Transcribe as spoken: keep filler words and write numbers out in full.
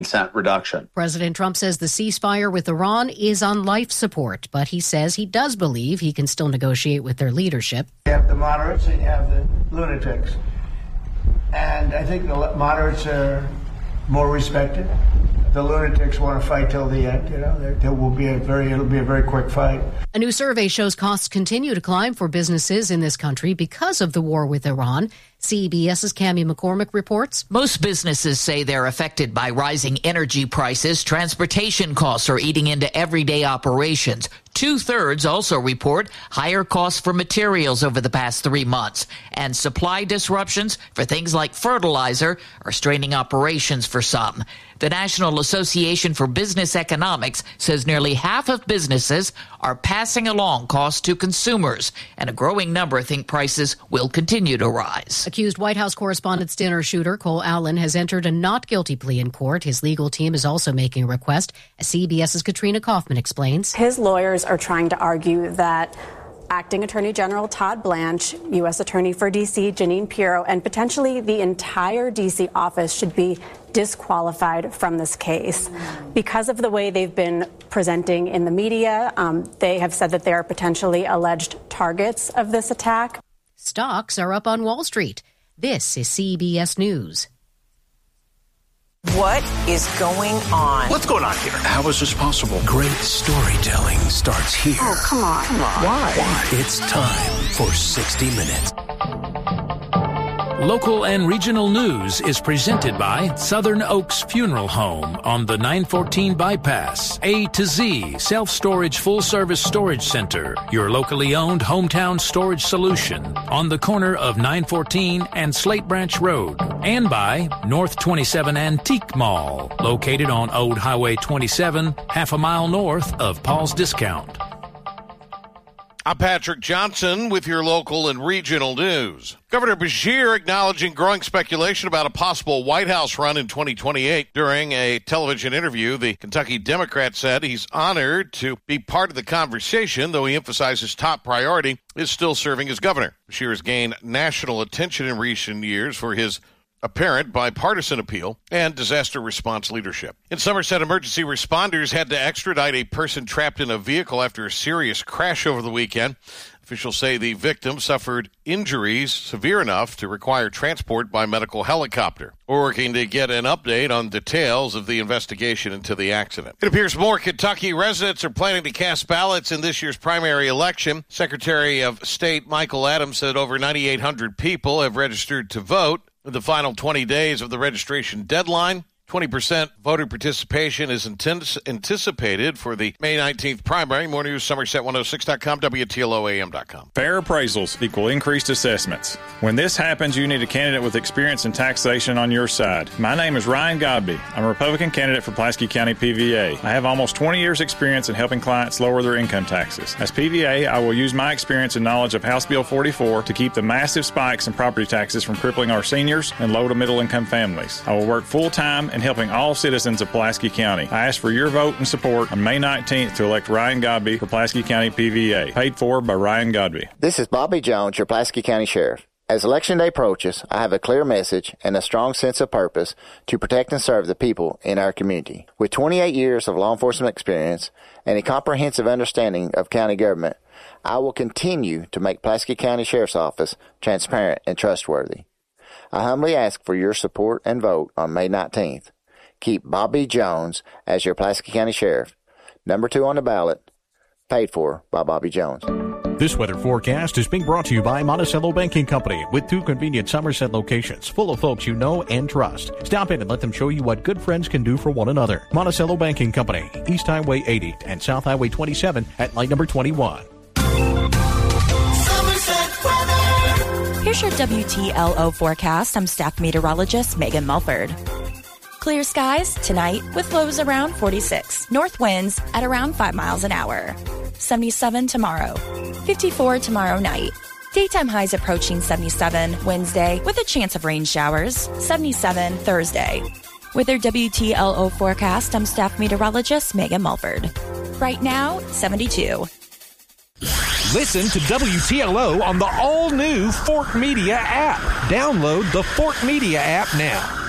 percent reduction. President Trump says the ceasefire with Iran is on life support, but he says he does believe he can still negotiate with their leadership. You have the moderates and you have the lunatics. And I think the moderates are more respected. The lunatics want to fight till the end. You know, there, there will be a very, it'll be a very quick fight. A new survey shows costs continue to climb for businesses in this country because of the war with Iran. CBS's Cammie McCormick reports. Most businesses say they're affected by rising energy prices. Transportation costs are eating into everyday operations. Two-thirds also report higher costs for materials over the past three months. And supply disruptions for things like fertilizer are straining operations for some. The National Association for Business Economics says nearly half of businesses are passing along costs to consumers, and a growing number think prices will continue to rise. Accused White House Correspondents' dinner shooter Cole Allen has entered a not guilty plea in court. His legal team is also making a request, as CBS's Katrina Kaufman explains. His lawyers are trying to argue that Acting Attorney General Todd Blanche, U S Attorney for D C Jeanine Pirro, and potentially the entire D C office should be disqualified from this case. Because of the way they've been presenting in the media, um, they have said that they are potentially alleged targets of this attack. Stocks are up on Wall Street. This is C B S News. What is going on? What's going on here? How is this possible? Great storytelling starts here. Oh, come on. Come on. Why? Why? It's time for sixty minutes. Local and regional news is presented by Southern Oaks Funeral Home on the nine fourteen bypass. A to Z Self-Storage Full-Service Storage Center, your locally owned hometown storage solution on the corner of nine fourteen and Slate Branch Road. And by North twenty-seven Antique Mall, located on Old Highway twenty-seven, half a mile north of Paul's Discount. I'm Patrick Johnson with your local and regional news. Governor Beshear acknowledging growing speculation about a possible White House run in twenty twenty-eight. During a television interview, the Kentucky Democrat said he's honored to be part of the conversation, though he emphasized his top priority is still serving as governor. Beshear has gained national attention in recent years for his apparent bipartisan appeal and disaster response leadership. In Somerset, emergency responders had to extradite a person trapped in a vehicle after a serious crash over the weekend. Officials say the victim suffered injuries severe enough to require transport by medical helicopter. We're working to get an update on details of the investigation into the accident. It appears more Kentucky residents are planning to cast ballots in this year's primary election. Secretary of State Michael Adams said over ninety-eight hundred people have registered to vote. In the final twenty days of the registration deadline, twenty percent voter participation is anticipated for the May nineteenth primary. More news, Somerset one oh six dot com, W T L O A M dot com. Fair appraisals equal increased assessments. When this happens, you need a candidate with experience in taxation on your side. My name is Ryan Godby. I'm a Republican candidate for Pulaski County P V A. I have almost twenty years experience in helping clients lower their income taxes. As P V A, I will use my experience and knowledge of House Bill forty-four to keep the massive spikes in property taxes from crippling our seniors and low to middle income families. I will work full-time and helping all citizens of Pulaski County. I ask for your vote and support on May nineteenth to elect Ryan Godby for Pulaski County P V A. Paid for by Ryan Godby. This is Bobby Jones, your Pulaski County Sheriff. As Election Day approaches, I have a clear message and a strong sense of purpose to protect and serve the people in our community. With twenty-eight years of law enforcement experience and a comprehensive understanding of county government, I will continue to make Pulaski County Sheriff's Office transparent and trustworthy. I humbly ask for your support and vote on May nineteenth. Keep Bobby Jones as your Pulaski County Sheriff. Number two on the ballot, paid for by Bobby Jones. This weather forecast is being brought to you by Monticello Banking Company with two convenient Somerset locations full of folks you know and trust. Stop in and let them show you what good friends can do for one another. Monticello Banking Company, East Highway eighty and South Highway twenty-seven at light number twenty-one. Here's your W T L O forecast. I'm staff meteorologist Megan Mulford. Clear skies tonight with lows around forty-six. North winds at around five miles an hour. seventy-seven tomorrow. fifty-four tomorrow night. Daytime highs approaching seventy-seven Wednesday with a chance of rain showers. seventy-seven Thursday. With your W T L O forecast, I'm staff meteorologist Megan Mulford. Right now, seventy-two. Listen to W T L O on the all-new Fort Media app. Download the Fort Media app now.